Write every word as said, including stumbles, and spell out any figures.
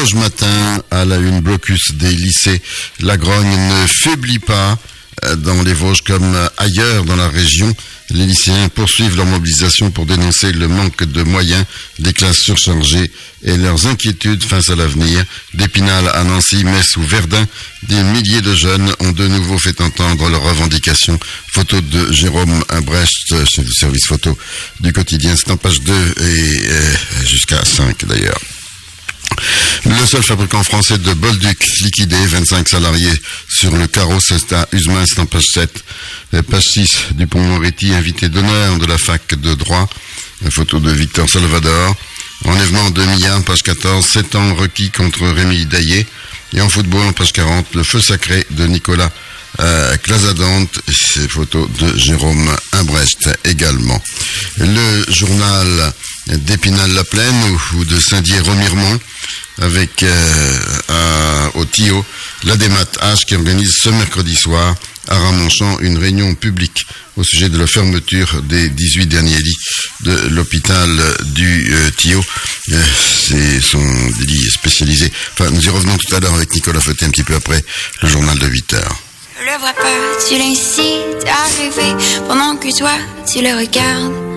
Vosges Matin, à la une, blocus des lycées. La grogne ne faiblit pas dans les Vosges comme ailleurs dans la région. Les lycéens poursuivent leur mobilisation pour dénoncer le manque de moyens, des classes surchargées et leurs inquiétudes face à l'avenir. D'Épinal à Nancy, Metz ou Verdun, des milliers de jeunes ont de nouveau fait entendre leurs revendications. Photo de Jérôme Imbrecht, chef du service photo du quotidien. C'est en page deux et euh, jusqu'à cinq d'ailleurs. Le seul fabricant français de Bolduc liquidé, vingt-cinq salariés sur le carreau, c'est à Usmin, c'est en page sept. Page six, Dupond-Moretti, invité d'honneur de la fac de droit. Une photo de Victor Salvador. Enlèvement de Millat, page quatorze, sept ans requis contre Rémi Daillé. Et en football, en page quarante, le feu sacré de Nicolas euh, Clazadante. C'est photo de Jérôme Imbrecht également. Le journal d'Épinal-la-Plaine ou, ou de Saint-Dié-Remiremont, avec euh, à, au T I O, la Démat H qui organise ce mercredi soir à Ramonchamp une réunion publique au sujet de la fermeture des dix-huit derniers lits de l'hôpital du euh, T I O. Euh, c'est son lit spécialisé. Enfin, nous y revenons tout à l'heure avec Nicolas Feuté un petit peu après le journal de huit heures. Je le vois pas, tu l'incites à rêver pendant que toi tu le regardes.